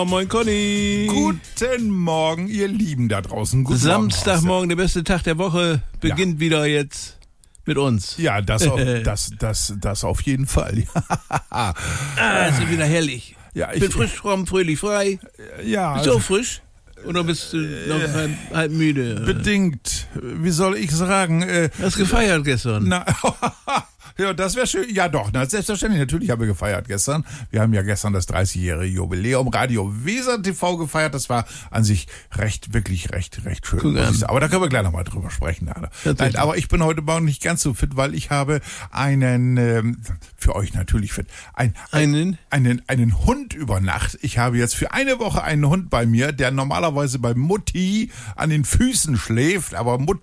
Moin Conny. Guten Morgen, ihr Lieben da draußen. Guten Samstagmorgen, der beste Tag der Woche, beginnt wieder jetzt mit uns. Ja, das auf jeden Fall. Es ist wieder herrlich. Ja, Ich bin frisch, fromm, fröhlich, frei. Ja, Bist du auch frisch? Oder bist du noch halb müde? bedingt. Wie soll ich sagen? Hast gefeiert gestern? Na, ja, das wäre schön. Ja, doch. Na, selbstverständlich. Natürlich haben wir gefeiert gestern. Wir haben ja gestern das 30-jährige Jubiläum Radio Weser TV gefeiert. Das war an sich wirklich recht schön. Aber da können wir gleich nochmal drüber sprechen. Nein, aber ich bin heute Morgen nicht ganz so fit, weil ich habe einen, für euch natürlich fit, einen Hund über Nacht. Ich habe jetzt für eine Woche einen Hund bei mir, der normalerweise bei Mutti an den Füßen schläft, aber